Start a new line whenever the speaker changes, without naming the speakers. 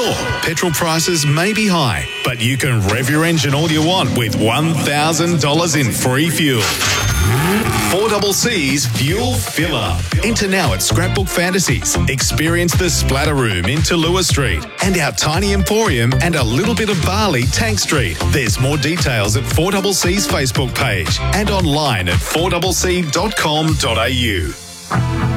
Sure, petrol prices may be high, but you can rev your engine all you want with $1,000 in free fuel. 4CC's Fuel Filler. Enter now at Scrapbook Fantasies. Experience the Splatter Room in Tallulah Street and our tiny emporium and a little bit of Bali, Tank Street. There's more details at 4CC's Facebook page and online at 4cc.com.au.